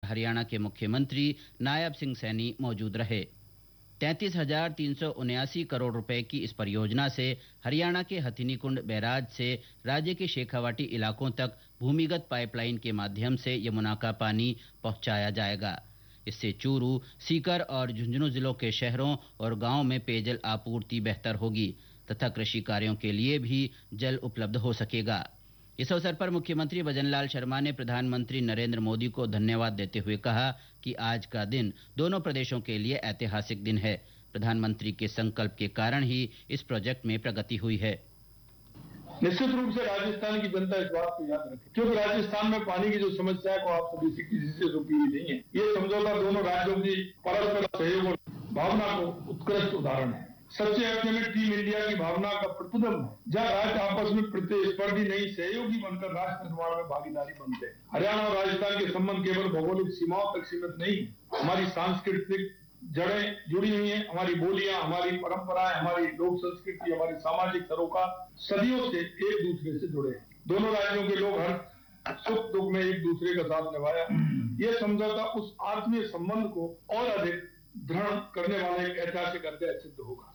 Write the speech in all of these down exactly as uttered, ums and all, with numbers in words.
हरियाणा के मुख्यमंत्री नायब सिंह सैनी मौजूद रहे। तैंतीस हजार तीन सौ उन्यासी करोड़ रुपए की इस परियोजना से हरियाणा के हथिनीकुंड बैराज से राज्य के शेखावाटी इलाकों तक भूमिगत पाइपलाइन के माध्यम से यमुना का पानी पहुंचाया जाएगा। इससे चूरू, सीकर और झुंझुनू जिलों के शहरों और गांवों में पेयजल आपूर्ति बेहतर होगी तथा कृषि कार्यों के लिए भी जल उपलब्ध हो सकेगा। इस अवसर पर मुख्यमंत्री भजनलाल शर्मा ने प्रधानमंत्री नरेंद्र मोदी को धन्यवाद देते हुए कहा कि आज का दिन दोनों प्रदेशों के लिए ऐतिहासिक दिन है। प्रधानमंत्री के संकल्प के कारण ही इस प्रोजेक्ट में प्रगति हुई है। निश्चित रूप से राजस्थान की जनता इस बात को याद रखे, क्योंकि राजस्थान में पानी की जो समस्या है को आप सभी से किसी से रुकी हुई नहीं है। ये समझौता दोनों राज्यों की परस्पर सहयोग और भावना को उत्कृष्ट उदाहरण है। सच्चे अर्थ में टीम इंडिया की भावना का प्रतिबिंब है, जहाँ राज्य आपस में प्रतिस्पर्धी नहीं सहयोगी बनकर राष्ट्र निर्माण में भागीदारी बनते हैं। हरियाणा और राजस्थान के संबंध केवल भौगोलिक सीमाओं तक सीमित नहीं है, हमारी सांस्कृतिक जड़ें जुड़ी हुई हैं, हमारी बोलियां, हमारी परंपराएं, हमारी लोक संस्कृति, हमारी सामाजिक सरोकार सदियों से एक दूसरे से जुड़े हैं। दोनों राज्यों के लोग हर सुख दुख में एक दूसरे का साथ निभाया। यह समझौता उस आत्मीय संबंध को और अधिक दृढ़ करने वाला एक ऐतिहासिक अध्याय सिद्ध होगा।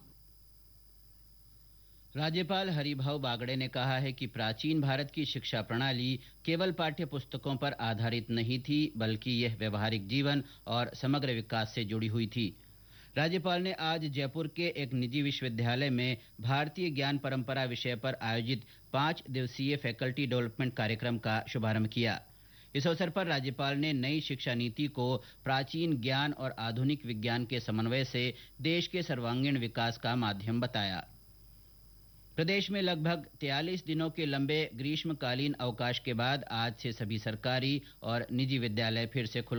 राज्यपाल हरिभाऊ बागड़े ने कहा है कि प्राचीन भारत की शिक्षा प्रणाली केवल पाठ्य पुस्तकों पर आधारित नहीं थी, बल्कि यह व्यवहारिक जीवन और समग्र विकास से जुड़ी हुई थी। राज्यपाल ने आज जयपुर के एक निजी विश्वविद्यालय में भारतीय ज्ञान परंपरा विषय पर आयोजित पांच दिवसीय फैकल्टी डेवलपमेंट कार्यक्रम का शुभारंभ किया। इस अवसर पर राज्यपाल ने नई शिक्षा नीति को प्राचीन ज्ञान और आधुनिक विज्ञान के समन्वय से देश के सर्वांगीण विकास का माध्यम बताया। प्रदेश में लगभग तैंतालीस दिनों के लंबे ग्रीष्मकालीन अवकाश के बाद आज से सभी सरकारी और निजी विद्यालय फिर से खुल